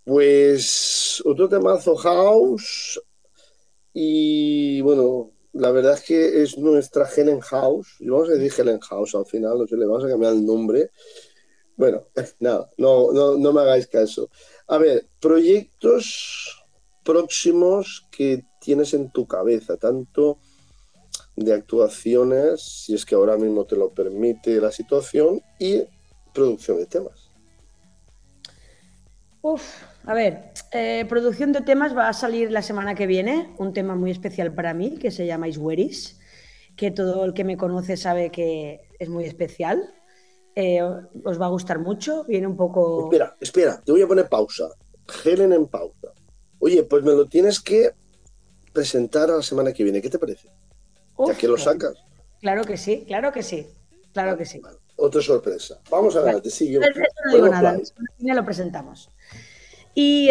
Pues otro temazo house y bueno, la verdad es que es nuestra Helen House, y vamos a decir Helen House al final, no sé, le vamos a cambiar el nombre. Bueno, nada, no me hagáis caso. A ver, proyectos próximos que tienes en tu cabeza, tanto de actuaciones, si es que ahora mismo te lo permite la situación, y producción de temas. Uf, a ver, producción de temas va a salir la semana que viene, un tema muy especial para mí que se llama Isweris, que todo el que me conoce sabe que es muy especial. Os va a gustar mucho, viene un poco... Espera, te voy a poner pausa. Helen en pausa. Oye, pues me lo tienes que presentar a la semana que viene. ¿Qué te parece? Ya que Uf, lo pues, sacas. claro que sí, claro que sí, claro Vale, que sí. vale. Otra sorpresa. Vamos Vale. adelante. Sí, yo. Eso no digo Ponemos nada, la play. semana que viene lo presentamos. Y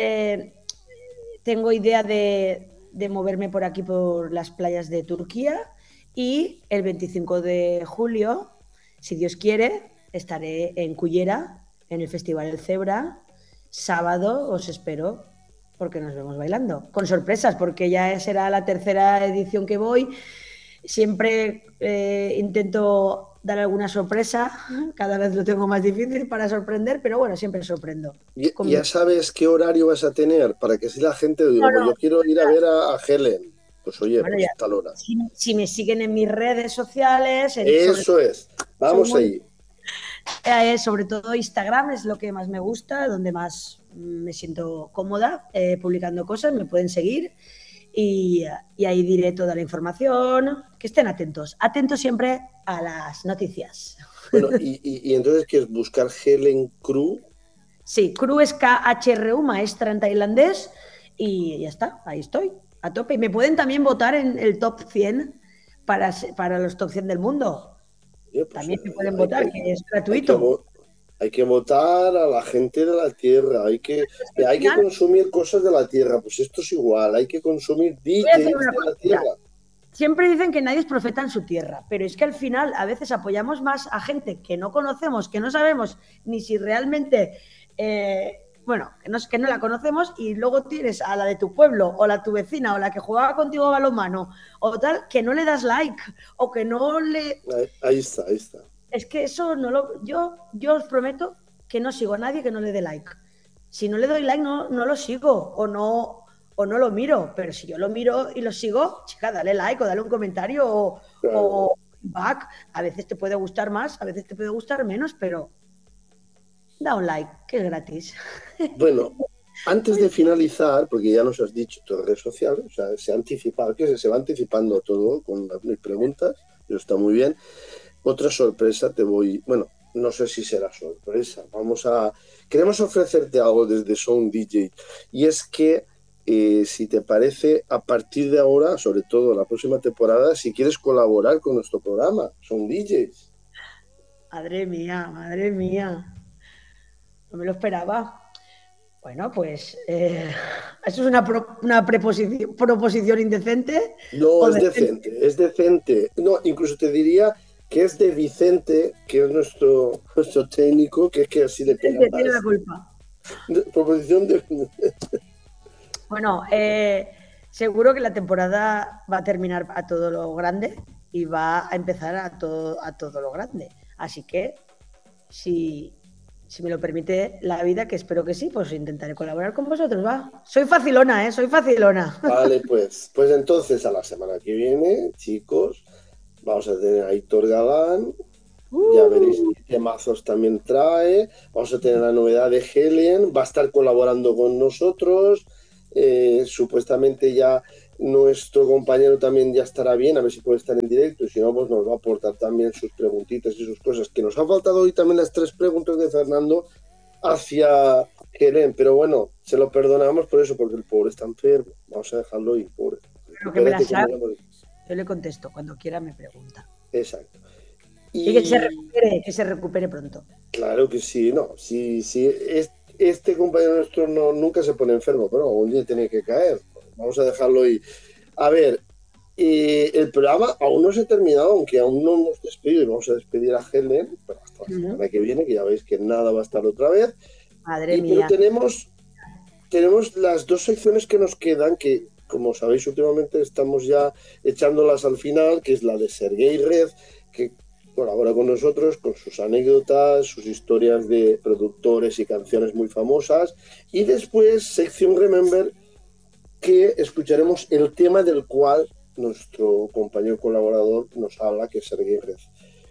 tengo idea de moverme por aquí, por las playas de Turquía. Y el 25 de julio, si Dios quiere, estaré en Cullera, en el Festival El Cebra. Sábado os espero porque nos vemos bailando. Con sorpresas, porque ya será la tercera edición que voy. Siempre intento dar alguna sorpresa, cada vez lo tengo más difícil para sorprender, pero bueno, siempre sorprendo. Ya sabes qué horario vas a tener para que si la gente digo, No, pues no, yo quiero ir a ver a Helen. Pues oye, bueno, ya, pues tal hora. si me siguen en mis redes sociales, Eso es. soy Vamos muy, ahí. sobre todo Instagram es lo que más me gusta, donde más me siento cómoda publicando cosas, me pueden seguir y ahí diré toda la información, que estén atentos, atentos siempre a las noticias. Bueno, y entonces, ¿qué es buscar Helen Crew? Sí, Kru es KHRU, maestra en tailandés, y ya está, ahí estoy, a tope. Y me pueden también votar en el top 100 para los top 100 del mundo. Oye, pues También me pueden hay, votar, hay- que es hay que, gratuito. vo- hay que votar a la gente de la tierra, Es que al hay que final, consumir cosas de la tierra, pues esto es igual, hay que consumir voy a decir DJs una de la cosita. tierra. Siempre dicen que nadie es profeta en su tierra, pero es que al final a veces apoyamos más a gente que no conocemos, que no sabemos ni si realmente, bueno, que no la conocemos, y luego tienes a la de tu pueblo o la tu vecina o la que jugaba contigo a balonmano o tal, que no le das like o que no le... Ahí está, ahí está. Es que eso no lo... Yo os prometo que no sigo a nadie que no le dé like. Si no le doy like, no lo sigo o no lo miro. Pero si yo lo miro y lo sigo, chica, dale like o dale un comentario Claro. o back. A veces te puede gustar más, a veces te puede gustar menos, pero da un like, que es gratis. Bueno, antes de finalizar, porque ya nos has dicho tus redes sociales, o sea, se ha anticipado, que se va anticipando todo con mis preguntas, eso está muy bien. Otra sorpresa te voy, bueno, no sé si será sorpresa, queremos ofrecerte algo desde Sound DJ, y es que si te parece, a partir de ahora, sobre todo la próxima temporada, si quieres colaborar con nuestro programa, Sound DJs. Madre mía, madre mía. No me lo esperaba. Bueno, pues eso es una proposición indecente No, o es decente. decente, es decente. No, incluso te diría que es de Vicente, que es nuestro técnico, que es que así le pega Decente tiene la más. culpa. Proposición de... Bueno, seguro que la temporada va a terminar a todo lo grande y va a empezar a todo lo grande. Así que, si, si me lo permite la vida, que espero que sí, pues intentaré colaborar con vosotros, va. Soy facilona, ¿eh? Soy facilona. Vale, pues entonces a la semana que viene, chicos, vamos a tener a Héctor Galán, ya veréis Uh, qué temazos también trae, vamos a tener la novedad de Helen, va a estar colaborando con nosotros, supuestamente ya nuestro compañero también ya estará bien, a ver si puede estar en directo, y si no, pues nos va a aportar también sus preguntitas y sus cosas, que nos han faltado hoy también las tres preguntas de Fernando hacia Helen, pero bueno, se lo perdonamos por eso, porque el pobre está enfermo, vamos a dejarlo ahí, pobre, lo que me la recupérate como sabe, ya hemos dicho. yo le contesto cuando quiera me pregunta. Exacto. Y Y que se recupere pronto. claro que sí, no, sí, sí, este compañero nuestro nunca se pone enfermo, pero algún día tiene que caer. Vamos a dejarlo ahí. A ver, el programa aún no se ha terminado, aunque aún no hemos despedido y vamos a despedir a Helen, pero hasta la Uh -huh. semana que viene, que ya veis que nada va a estar otra vez. Madre Pero mía. tenemos tenemos las dos secciones que nos quedan, que como sabéis últimamente estamos ya echándolas al final, que es la de Sergei Red, que colabora con nosotros con sus anécdotas, sus historias de productores y canciones muy famosas. Y después, sección Remember, que escucharemos el tema del cual nuestro compañero colaborador nos habla, que es Sergei Red.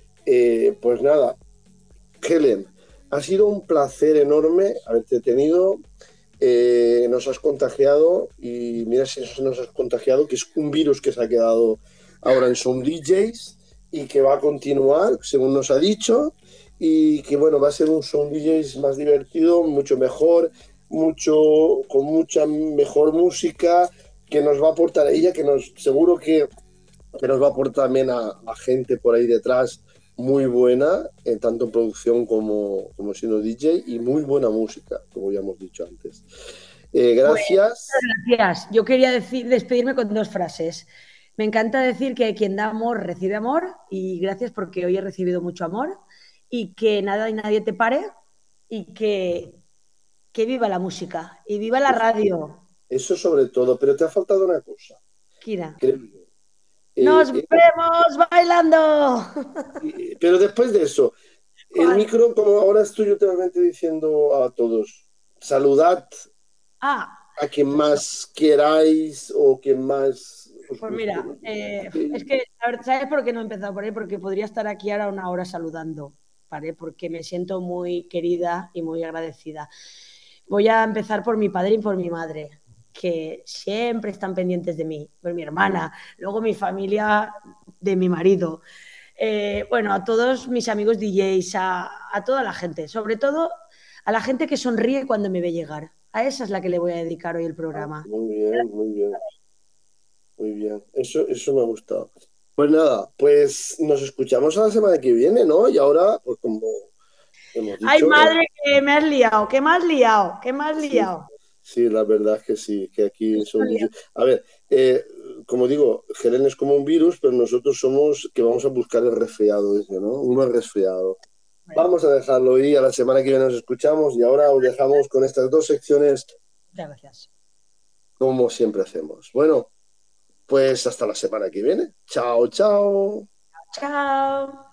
Pues nada, Helen, ha sido un placer enorme haberte tenido. Nos has contagiado y mira si nos has contagiado, que es un virus que se ha quedado ahora en Sound DJs y que va a continuar, según nos ha dicho, y que bueno, va a ser un Sound DJs más divertido, mucho mejor, con mucha mejor música que nos va a aportar ella, seguro que nos va a aportar también a gente por ahí detrás muy buena, tanto en producción como siendo DJ, y muy buena música, como ya hemos dicho antes. Pues Gracias. gracias. Yo quería despedirme con dos frases. Me encanta decir que quien da amor recibe amor y gracias porque hoy he recibido mucho amor y que nada y nadie te pare y que viva la música y viva la radio. Eso sobre todo, pero te ha faltado una cosa, Kira. creo yo. ¡Nos Eh, vemos bailando! pero después de eso, el ¿Cuál? micro, como ahora estoy últimamente diciendo a todos, saludad Ah, a quien más queráis o quien más os pues guste. mira, es que, a ver, ¿sabes por qué no he empezado por ahí? Porque podría estar aquí ahora una hora saludando, ¿vale? Porque me siento muy querida y muy agradecida. Voy a empezar por mi padre y por mi madre, que siempre están pendientes de mí, por mi hermana, luego mi familia de mi marido, bueno, a todos mis amigos DJs, a toda la gente, sobre todo a la gente que sonríe cuando me ve llegar. A esa es la que le voy a dedicar hoy el programa. Muy bien, muy bien, muy bien. Eso me ha gustado. Pues nada, pues nos escuchamos a la semana que viene, ¿no? Y ahora, pues como hemos Ay, dicho, madre, que me has liado, que me has liado, que me has sí, liado. sí, la verdad es que sí, que aquí son DJ. A ver, como digo, Helen es como un virus, pero nosotros somos que vamos a buscar el resfriado ese, ¿no? Uno es resfriado. Bueno, Vamos a dejarlo ahí, a la semana que viene nos escuchamos y ahora os dejamos con estas dos secciones muchas gracias. como siempre hacemos. Bueno, pues hasta la semana que viene. Chao, chao. Chao.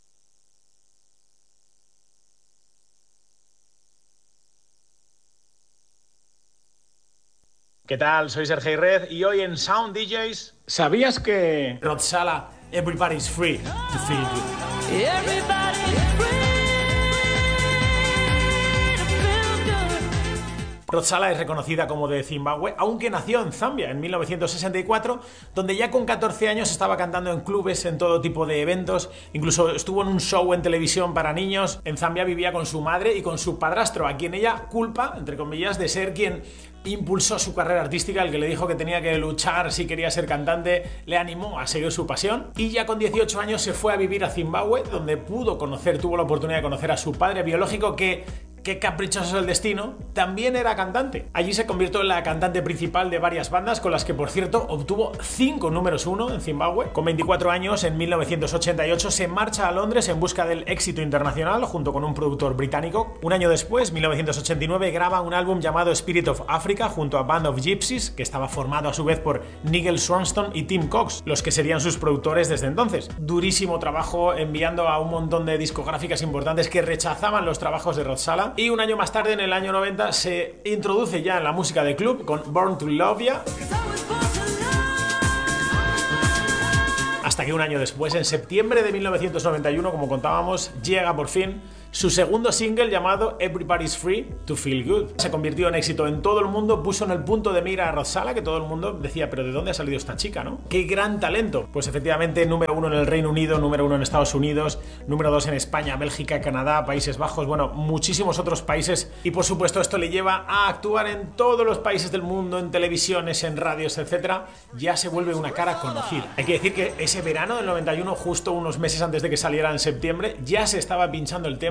¿Qué tal? Soy Sergei Red y hoy en Sound DJs... ¿Sabías que Rod Sala, everybody's free to feel good. Everybody's Rod Sala es reconocida como de Zimbabue, aunque nació en Zambia en 1964, donde ya con 14 años estaba cantando en clubes, en todo tipo de eventos, incluso estuvo en un show en televisión para niños. En Zambia vivía con su madre y con su padrastro, a quien ella culpa, entre comillas, de ser quien impulsó su carrera artística, el que le dijo que tenía que luchar si quería ser cantante, le animó a seguir su pasión y ya con 18 años se fue a vivir a Zimbabue, donde tuvo la oportunidad de conocer a su padre biológico que... Qué caprichoso es el destino, también era cantante. Allí se convirtió en la cantante principal de varias bandas, con las que, por cierto, obtuvo 5 números 1 en Zimbabue. Con 24 años, en 1988, se marcha a Londres en busca del éxito internacional, junto con un productor británico. Un año después, 1989, graba un álbum llamado Spirit of Africa, junto a Band of Gypsies, que estaba formado a su vez por Nigel Swanston y Tim Cox, los que serían sus productores desde entonces. Durísimo trabajo, enviando a un montón de discográficas importantes que rechazaban los trabajos de Rod Sala. Y un año más tarde, en el año 90, se introduce ya en la música de club con Born to Love Ya. Hasta que un año después, en septiembre de 1991, como contábamos, llega por fin su segundo single llamado Everybody's Free to Feel Good. Se convirtió en éxito en todo el mundo, puso en el punto de mira a Rod Sala, que todo el mundo decía, pero ¿de dónde ha salido esta chica, no? ¡Qué gran talento! Pues efectivamente, número 1 en el Reino Unido, número 1 en Estados Unidos, número 2 en España, Bélgica, Canadá, Países Bajos, bueno, muchísimos otros países. Y por supuesto esto le lleva a actuar en todos los países del mundo, en televisiones, en radios, etc. Ya se vuelve una cara conocida. Hay que decir que ese verano del 91, justo unos meses antes de que saliera en septiembre, ya se estaba pinchando el tema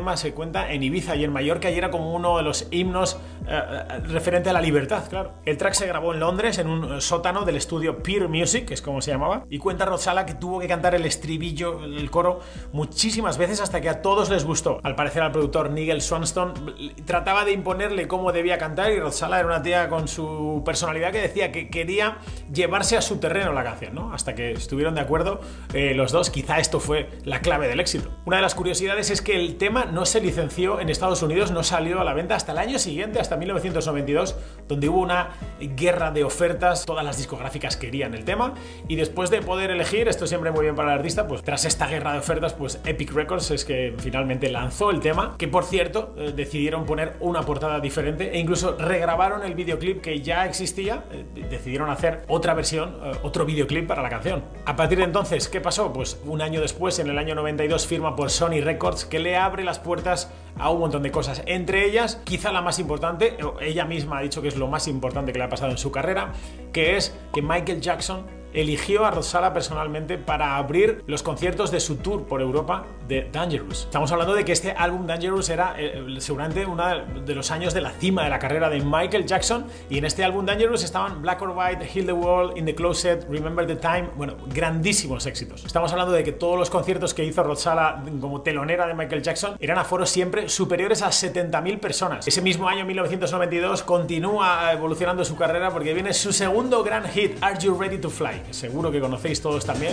tema se cuenta en Ibiza y en Mallorca, y era como uno de los himnos referente a la libertad, claro. El track se grabó en Londres, en un sótano del estudio Peer Music, que es como se llamaba, y cuenta Rod Sala que tuvo que cantar el estribillo, el coro, muchísimas veces hasta que a todos les gustó. Al parecer al productor Nigel Swanstone trataba de imponerle cómo debía cantar, y Rod Sala era una tía con su personalidad que decía que quería llevarse a su terreno la canción, ¿no? Hasta que estuvieron de acuerdo los dos. Quizá esto fue la clave del éxito. Una de las curiosidades es que el tema no se licenció en Estados Unidos, no salió a la venta hasta el año siguiente, hasta 1992, donde hubo una guerra de ofertas. Todas las discográficas querían el tema, y después de poder elegir, esto siempre muy bien para el artista, pues tras esta guerra de ofertas, pues Epic Records es que finalmente lanzó el tema, que por cierto decidieron poner una portada diferente e incluso regrabaron el videoclip que ya existía. Decidieron hacer otra versión, otro videoclip para la canción. A partir de entonces, ¿qué pasó? Pues un año después, en el año 92, firma por Sony Records, que le abre las puertas a un montón de cosas. Entre ellas, quizá la más importante, ella misma ha dicho que es lo más importante que le ha pasado en su carrera, que es que Michael Jackson eligió a Rod Sala personalmente para abrir los conciertos de su tour por Europa de Dangerous. Estamos hablando de que este álbum Dangerous era seguramente uno de los años de la cima de la carrera de Michael Jackson, y en este álbum Dangerous estaban Black or White, Heal the World, In the Closet, Remember the Time, bueno, grandísimos éxitos. Estamos hablando de que todos los conciertos que hizo Rod Sala como telonera de Michael Jackson eran aforos siempre superiores a 70.000 personas. Ese mismo año, 1992, continúa evolucionando su carrera porque viene su segundo gran hit, Are You Ready to Fly? Seguro que conocéis todos también.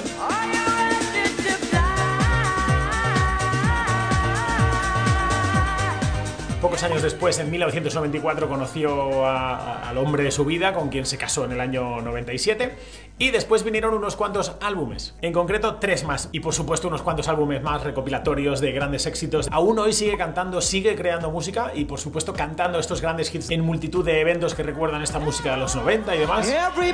Pocos años después, en 1994, conoció al hombre de su vida, con quien se casó en el año 97, y después vinieron unos cuantos álbumes, en concreto 3 más, y por supuesto unos cuantos álbumes más recopilatorios de grandes éxitos. Aún hoy sigue cantando, sigue creando música y por supuesto cantando estos grandes hits en multitud de eventos que recuerdan esta música de los 90 y demás.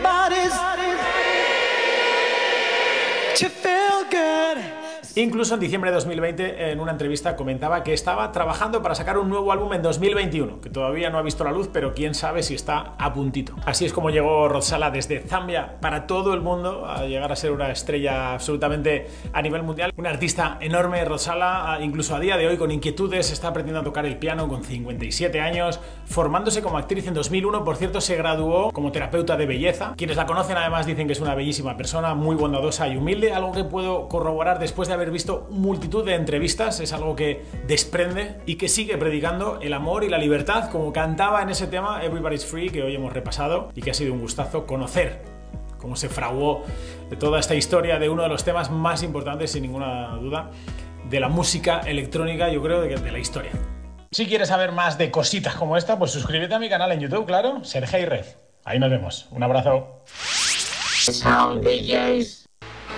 Incluso en diciembre de 2020, en una entrevista, comentaba que estaba trabajando para sacar un nuevo álbum en 2021, que todavía no ha visto la luz, pero quién sabe si está a puntito. Así es como llegó Rod Sala desde Zambia para todo el mundo a llegar a ser una estrella absolutamente a nivel mundial. Un artista enorme, Rod Sala, incluso a día de hoy con inquietudes, está aprendiendo a tocar el piano con 57 años, formándose como actriz en 2001, por cierto, se graduó como terapeuta de belleza. Quienes la conocen además dicen que es una bellísima persona, muy bondadosa y humilde, algo que puedo corroborar después de haber visto multitud de entrevistas. Es algo que desprende y que sigue predicando el amor y la libertad, como cantaba en ese tema Everybody's Free, que hoy hemos repasado y que ha sido un gustazo conocer cómo se fraguó de toda esta historia de uno de los temas más importantes, sin ninguna duda, de la música electrónica, yo creo, de la historia. Si quieres saber más de cositas como esta, pues suscríbete a mi canal en YouTube, claro, Sergei Red. Ahí nos vemos. Un abrazo. Sound DJs.